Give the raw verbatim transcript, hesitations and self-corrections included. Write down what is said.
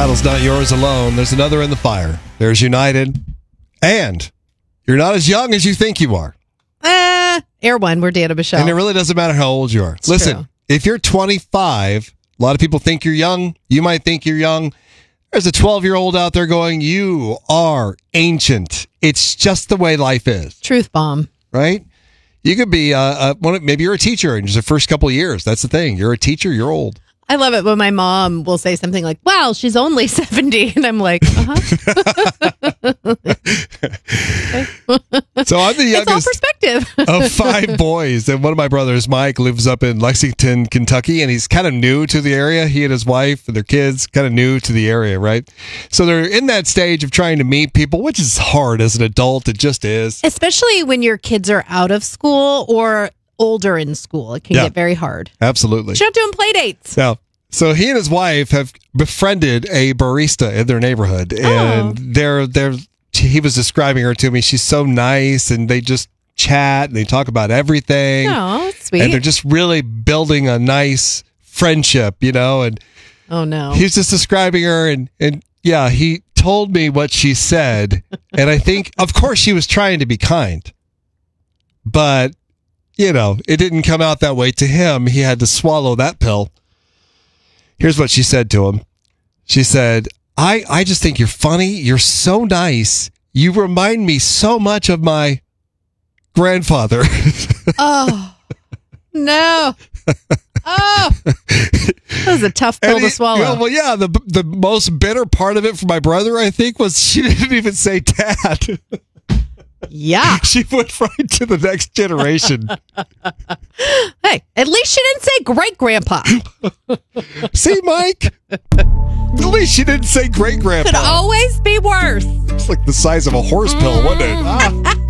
battle's not yours alone. There's another in the fire. There's United. And you're not as young as you think you are. Uh, Air One, we're Dan and Michelle. And it really doesn't matter how old you are. It's Listen, true. if you're twenty-five, a lot of people think you're young. You might think you're young. There's a twelve-year-old out there going, you are ancient. It's just the way life is. Truth bomb. Right? You could be, uh, uh, one, maybe you're a teacher in just the first couple of years. That's the thing. You're a teacher, you're old. I love it when my mom will say something like, wow, she's only seventy. And I'm like, uh-huh. So I'm the It's all youngest perspective. of five boys. And one of my brothers, Mike, lives up in Lexington, Kentucky, and he's kind of new to the area. He and his wife and their kids kind of new to the area, right? So they're in that stage of trying to meet people, which is hard as an adult. It just is. Especially when your kids are out of school or older in school. It can Yeah. get very hard. Absolutely. You're not doing play dates. Now, so he and his wife have befriended a barista in their neighborhood, and they're they're he was describing her to me. She's so nice, and they just chat and they talk about everything. Oh, sweet. And they're just really building a nice friendship, you know. And oh, no. he's just describing her, and and yeah, he told me what she said, and I think, of course, she was trying to be kind, but you know, it didn't come out that way to him. He had to swallow that pill. Here's what she said to him. She said, I, I just think you're funny. You're so nice. You remind me so much of my grandfather. Oh, no. Oh, that was a tough pill And to he- swallow. Well, well, yeah, the the most bitter part of it for my brother, I think, was she didn't even say dad. Yeah. She went right to the next generation. Hey, at least she didn't say great grandpa. See, Mike? At least she didn't say great Could grandpa. always be worse. It's like the size of a horse pill, wasn't it? Ah.